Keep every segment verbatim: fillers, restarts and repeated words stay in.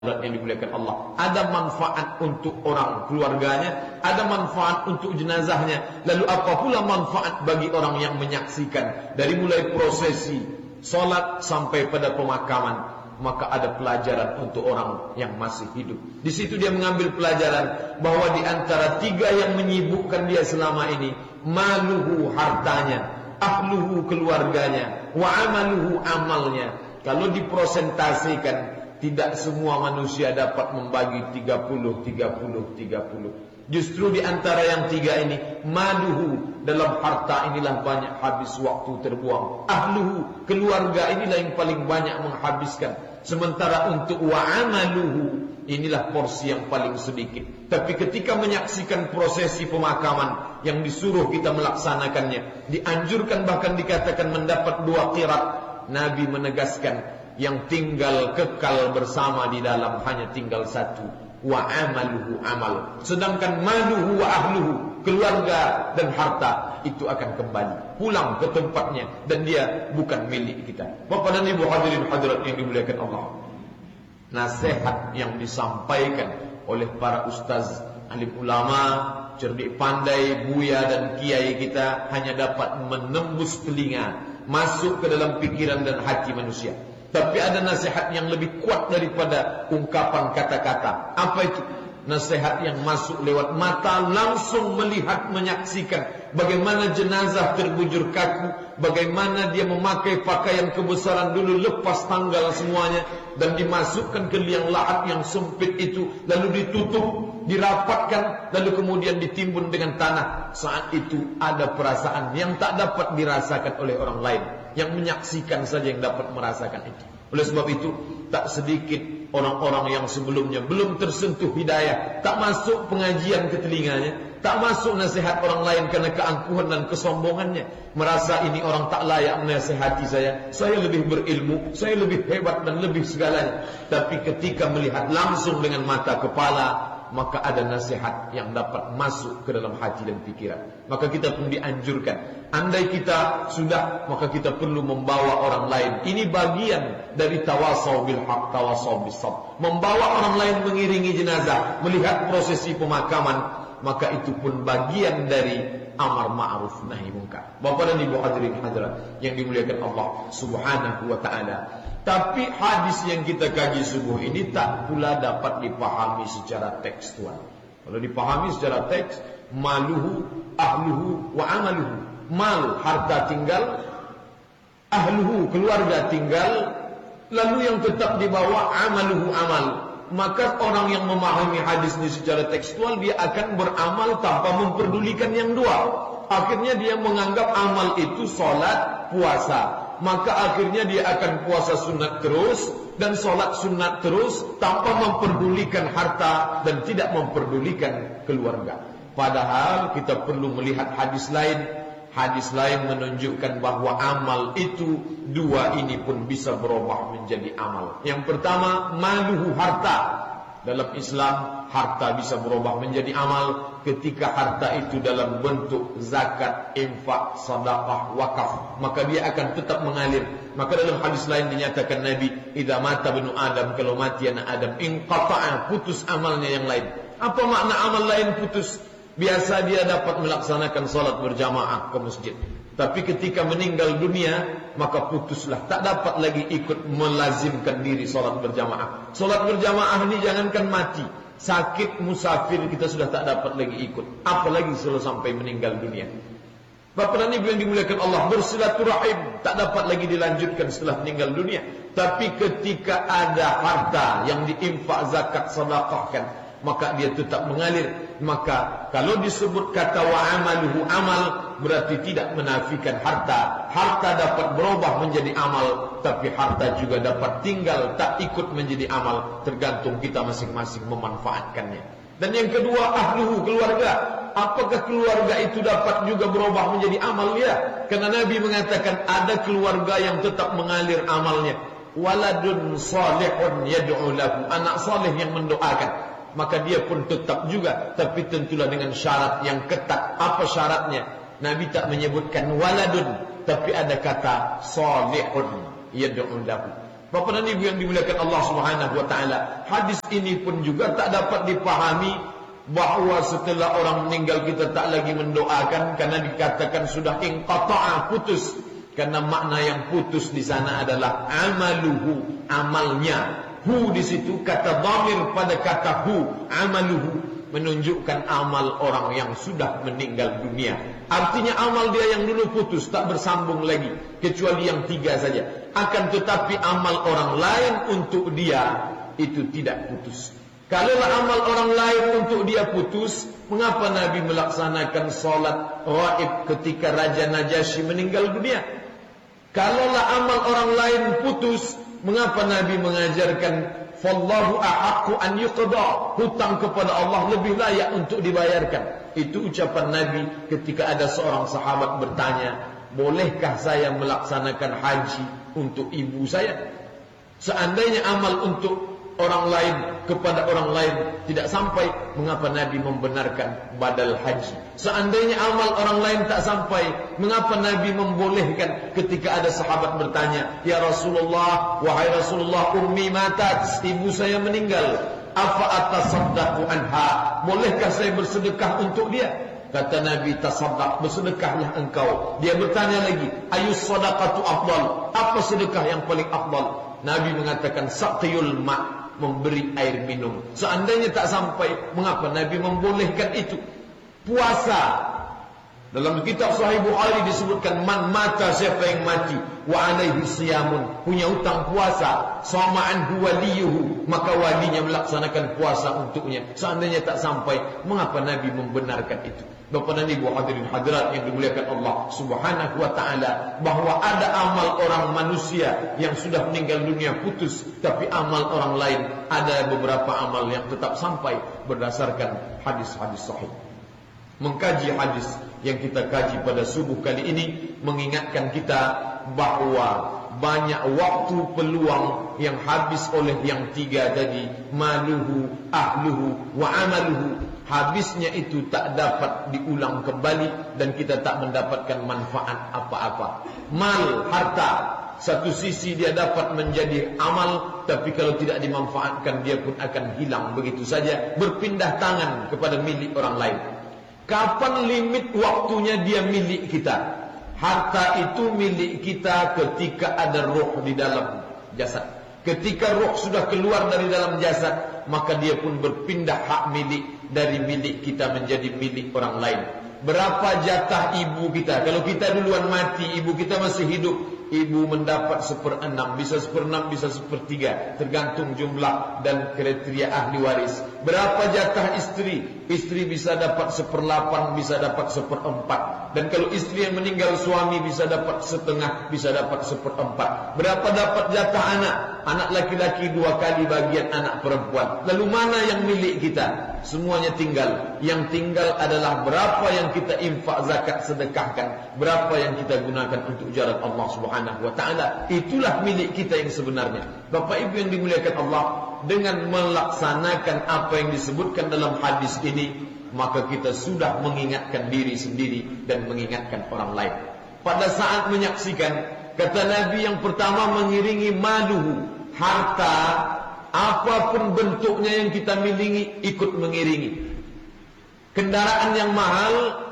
yang dimuliakan Allah. Ada manfaat untuk orang keluarganya, ada manfaat untuk jenazahnya. Lalu apa pula manfaat bagi orang yang menyaksikan dari mulai prosesi, solat sampai pada pemakaman. Maka ada pelajaran untuk orang yang masih hidup. Di situ dia mengambil pelajaran bahwa di antara tiga yang menyibukkan dia selama ini, maluhu hartanya, ahluhu keluarganya, wa amaluhu amalnya. Kalau dipresentasikan, tidak semua manusia dapat membagi tiga puluh, tiga puluh, tiga puluh. Justru di antara yang tiga ini, maluhu, dalam harta inilah banyak habis waktu terbuang. Ahluhu, keluarga inilah yang paling banyak menghabiskan. Sementara untuk wa'amaluhu, inilah porsi yang paling sedikit. Tapi ketika menyaksikan prosesi pemakaman yang disuruh kita melaksanakannya, dianjurkan bahkan dikatakan mendapat dua qirat, Nabi menegaskan yang tinggal kekal bersama di dalam hanya tinggal satu, wa amaluhu amal. Sedangkan maluhu wa ahluhu, keluarga dan harta, itu akan kembali pulang ke tempatnya dan dia bukan milik kita. Bapak dan Ibu hadirin hadirat yang dimuliakan Allah, nasihat yang disampaikan oleh para ustaz, alim ulama, cerdik pandai, buya dan kiai kita hanya dapat menembus telinga, masuk ke dalam pikiran dan hati manusia. Tapi ada nasihat yang lebih kuat daripada ungkapan kata-kata. Apa itu? Nasihat yang masuk lewat mata, langsung melihat, menyaksikan bagaimana jenazah terbujur kaku, bagaimana dia memakai pakaian kebesaran dulu, lepas tanggal semuanya, dan dimasukkan ke liang lahat yang sempit itu, lalu ditutup, dirapatkan, lalu kemudian ditimbun dengan tanah. Saat itu ada perasaan yang tak dapat dirasakan oleh orang lain, yang menyaksikan saja yang dapat merasakan itu. Oleh sebab itu, tak sedikit orang-orang yang sebelumnya belum tersentuh hidayah, tak masuk pengajian ke telinganya, tak masuk nasihat orang lain karena keangkuhan dan kesombongannya, merasa ini orang tak layak menasihati saya, saya lebih berilmu, saya lebih hebat dan lebih segalanya. Tapi ketika melihat langsung dengan mata kepala, maka ada nasihat yang dapat masuk ke dalam hati dan pikiran. Maka kita pun dianjurkan, andai kita sudah, maka kita perlu membawa orang lain. Ini bagian dari tawasaw bil haq, tawasaw bis sabr. Membawa orang lain mengiringi jenazah, melihat prosesi pemakaman, maka itu pun bagian dari amar ma'ruf nahi munkar. Bapak dan Ibu hadirin hadirat yang dimuliakan Allah Subhanahu wa taala. Tapi hadis yang kita kaji subuh ini tak pula dapat dipahami secara tekstual. Kalau dipahami secara teks, maluhu, ahluhu, wa amaluhu. Mal, harta tinggal, ahluhu, keluarga tinggal, lalu yang tetap dibawa amaluhu, amal. Maka orang yang memahami hadis ini secara tekstual, dia akan beramal tanpa memperdulikan yang dua. Akhirnya dia menganggap amal itu solat, puasa. Maka akhirnya dia akan puasa sunat terus dan solat sunat terus tanpa memperdulikan harta dan tidak memperdulikan keluarga. Padahal kita perlu melihat hadis lain. Hadis lain menunjukkan bahwa amal itu dua ini pun bisa berubah menjadi amal. Yang pertama, maluhu, harta. Dalam Islam, harta bisa berubah menjadi amal ketika harta itu dalam bentuk zakat, infak, sedekah, wakaf, maka dia akan tetap mengalir. Maka dalam hadis lain dinyatakan Nabi, idza mata ibnu Adam, kalau mati anak Adam, inqata'a, putus amalnya yang lain. Apa makna amal lain putus? Biasa dia dapat melaksanakan salat berjamaah ke masjid, tapi ketika meninggal dunia, maka putuslah, tak dapat lagi ikut melazimkan diri salat berjamaah. Salat berjamaah ini jangankan mati, sakit, musafir, kita sudah tak dapat lagi ikut, apalagi kalau sampai meninggal dunia. Bapak dan Ibu yang dimuliakan Allah, bersilaturahim tak dapat lagi dilanjutkan setelah meninggal dunia. Tapi ketika ada harta yang diinfak, zakat, sedekahkan, maka dia tetap mengalir. Maka kalau disebut kata wa amaluhu amal, berarti tidak menafikan harta. Harta dapat berubah menjadi amal, tapi harta juga dapat tinggal tak ikut menjadi amal, tergantung kita masing-masing memanfaatkannya. Dan yang kedua, ahluhu, keluarga. Apakah keluarga itu dapat juga berubah menjadi amal? Ya, karena Nabi mengatakan ada keluarga yang tetap mengalir amalnya. Waladun salihun yad'u lahu, anak saleh yang mendoakan, maka dia pun tetap juga, tapi tentulah dengan syarat yang ketat. Apa syaratnya? Nabi tak menyebutkan waladun, tapi ada kata salihun yad'u lahu. Bapak dan Ibu yang dimuliakan Allah Subhanahu wa taala, hadis ini pun juga tak dapat dipahami bahwa setelah orang meninggal kita tak lagi mendoakan, karena dikatakan sudah inqata'a, putus. Karena makna yang putus di sana adalah amaluhu, amalnya. Hu di situ kata dhamir pada kata hu, amaluhu, menunjukkan amal orang yang sudah meninggal dunia. Artinya amal dia yang dulu putus, tak bersambung lagi, kecuali yang tiga saja. Akan tetapi amal orang lain untuk dia itu tidak putus. Kalaulah amal orang lain untuk dia putus, mengapa Nabi melaksanakan solat ghaib ketika Raja Najasyi meninggal dunia? Kalaulah amal orang lain putus, mengapa Nabi mengajarkan fallahu ahaqqu an yuqda, hutang kepada Allah lebih layak untuk dibayarkan? Itu ucapan Nabi ketika ada seorang sahabat bertanya, bolehkah saya melaksanakan haji untuk ibu saya? Seandainya amal untuk orang lain kepada orang lain tidak sampai, mengapa Nabi membenarkan badal haji? Seandainya amal orang lain tak sampai, mengapa Nabi membolehkan ketika ada sahabat bertanya, ya Rasulullah, wahai Rasulullah, ummi matat, ibu saya meninggal, afa atasaddaqu anha, bolehkah saya bersedekah untuk dia? Kata Nabi, tasaddaq, bersedekahlah engkau. Dia bertanya lagi, ayus sadaqatu afdal, apa sedekah yang paling afdal? Nabi mengatakan saqiyul ma', memberi air minum. Seandainya tak sampai, mengapa Nabi membolehkan itu? Puasa, dalam kitab Sahih Bukhari disebutkan, man mata, siapa yang mati, wa alaihi siyamun, punya hutang puasa, sama'an waliyuhu, maka walinya melaksanakan puasa untuknya. Seandainya tak sampai, mengapa Nabi membenarkan itu? Bapak dan Ibu hadirin hadirat yang dimuliakan Allah Subhanahu wa taala, bahwa ada amal orang manusia yang sudah meninggal dunia putus, tapi amal orang lain ada beberapa amal yang tetap sampai berdasarkan hadis-hadis sahih. Mengkaji hadis yang kita kaji pada subuh kali ini mengingatkan kita bahwa banyak waktu peluang yang habis oleh yang tiga tadi, maluhu, ahluhu, wa amaluhu. Habisnya itu tak dapat diulang kembali dan kita tak mendapatkan manfaat apa-apa. Mal, harta, satu sisi dia dapat menjadi amal, tapi kalau tidak dimanfaatkan dia pun akan hilang begitu saja, berpindah tangan kepada milik orang lain. Kapan limit waktunya dia milik kita? Harta itu milik kita ketika ada roh di dalam jasad. Ketika roh sudah keluar dari dalam jasad, maka dia pun berpindah hak milik dari milik kita menjadi milik orang lain. Berapa jatah ibu kita? Kalau kita duluan mati, ibu kita masih hidup, ibu mendapat seperenam, bisa seperenam, bisa sepertiga, tergantung jumlah dan kriteria ahli waris. Berapa jatah istri? Istri bisa dapat seperlapan, bisa dapat seperempat. Dan kalau istri yang meninggal suami bisa dapat setengah, bisa dapat seperempat. Berapa dapat jatah anak? Anak laki-laki dua kali bagian anak perempuan. Lalu mana yang milik kita? Semuanya tinggal. Yang tinggal adalah berapa yang kita infak, zakat, sedekahkan, berapa yang kita gunakan untuk jalan Allah Subhanahu wa taala. Itulah milik kita yang sebenarnya. Bapak Ibu yang dimuliakan Allah, dengan melaksanakan apa yang disebutkan dalam hadis ini, maka kita sudah mengingatkan diri sendiri dan mengingatkan orang lain. Pada saat menyaksikan, kata Nabi, yang pertama mengiringi maluhu, harta, apapun bentuknya yang kita miliki ikut mengiringi. Kendaraan yang mahal,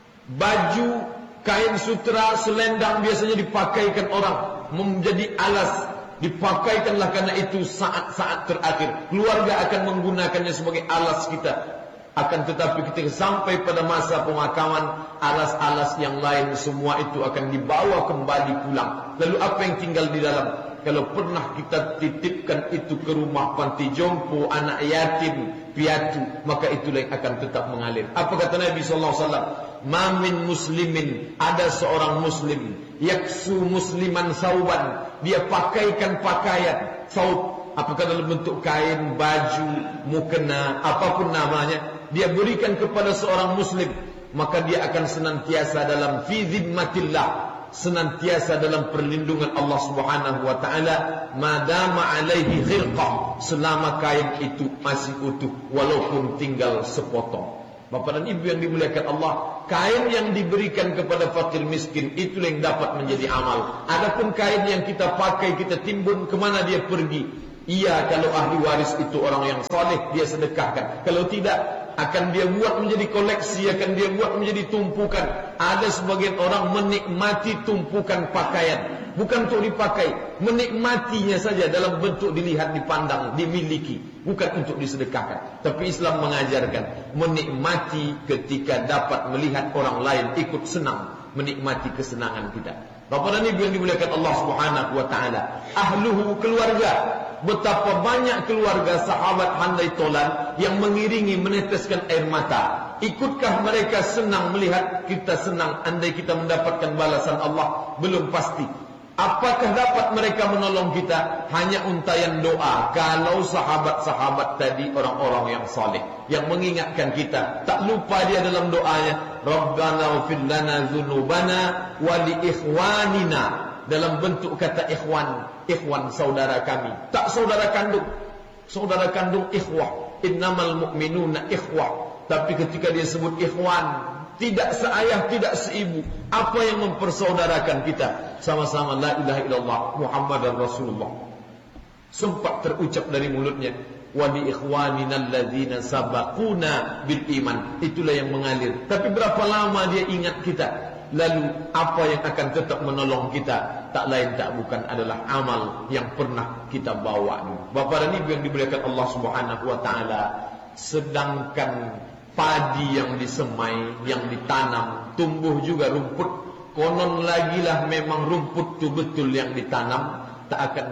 baju, kain sutra, selendang biasanya dipakaikan orang menjadi alas. Dipakaikanlah karena itu saat-saat terakhir. Keluarga akan menggunakannya sebagai alas kita. Akan tetapi ketika sampai pada masa pemakaman, alas-alas yang lain semua itu akan dibawa kembali pulang. Lalu apa yang tinggal di dalam? Kalau pernah kita titipkan itu ke rumah panti jompo, anak yatim, piatu, maka itulah yang akan tetap mengalir. Apa kata Nabi sallallahu alaihi wasallam? Ma min muslimin, ada seorang muslim, yaksu musliman sauban, dia pakaikan pakaian saub, apakah dalam bentuk kain, baju, mukena, apapun namanya, dia berikan kepada seorang muslim, maka dia akan senantiasa dalam fi zimmatillah, senantiasa dalam perlindungan Allah Subhanahu wa taala, madama alaihi khilqah, selama kain itu masih utuh walaupun tinggal sepotong. Bapak dan Ibu yang dimuliakan Allah, kain yang diberikan kepada fakir miskin itulah yang dapat menjadi amal. Adapun kain yang kita pakai, kita timbun, kemana dia pergi? Iya, kalau ahli waris itu orang yang soleh, dia sedekahkan. Kalau tidak, akan dia buat menjadi koleksi, akan dia buat menjadi tumpukan. Ada sebagian orang menikmati tumpukan pakaian, bukan untuk dipakai, menikmatinya saja dalam bentuk dilihat, dipandang, dimiliki, bukan untuk disedekahkan. Tapi Islam mengajarkan menikmati ketika dapat melihat orang lain ikut senang, menikmati kesenangan kita. Bapak dan Ibu yang dimuliakan Allah Subhanahu wa taala, ahluhu, keluarga. Betapa banyak keluarga sahabat handai tolan yang mengiringi, meneteskan air mata. Ikutkah mereka senang melihat kita senang andai kita mendapatkan balasan Allah? Belum pasti. Apakah dapat mereka menolong kita? Hanya untayan doa. Kalau sahabat-sahabat tadi orang-orang yang saleh, yang mengingatkan kita, tak lupa dia dalam doanya, Rabbana ighfir lana dzunubana wa li ikhwanina, dalam bentuk kata ikhwan, ikhwan saudara kami, tak saudara kandung. Saudara kandung ikhwah, innamal mu'minuna ikhwah. Tapi ketika dia sebut ikhwan, tidak seayah, tidak seibu, apa yang mempersaudarakan kita? Sama-sama la ilaha illallah Muhammadar Rasulullah. Sempat terucap dari mulutnya, wa bi ikhwaninal ladzina sabaquna bil iman. Itulah yang mengalir. Tapi berapa lama dia ingat kita? Lalu apa yang akan tetap menolong kita? Tak lain tak bukan adalah amal yang pernah kita bawa. Bapak dan Ibu yang dimuliakan Allah Subhanahu wa taala, sedangkan padi yang disemai, yang ditanam, tumbuh juga rumput. Konon lagi lah memang rumput itu betul yang ditanam, tak akan